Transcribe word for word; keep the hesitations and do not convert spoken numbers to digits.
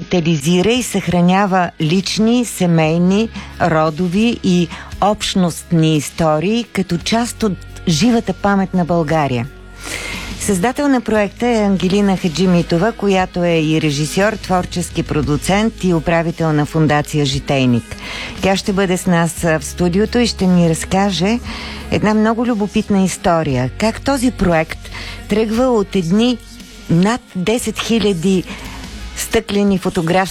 дигитализира и съхранява лични, семейни, родови и общностни истории като част от живата памет на България. Създател на проекта е Ангелина Хаджимитова, която е и режисьор, творчески продуцент и управител на фондация Житейник. Тя ще бъде с нас в студиото и ще ни разкаже една много любопитна история. Как този проект тръгва от едни над десет хиляди стъклени фотографии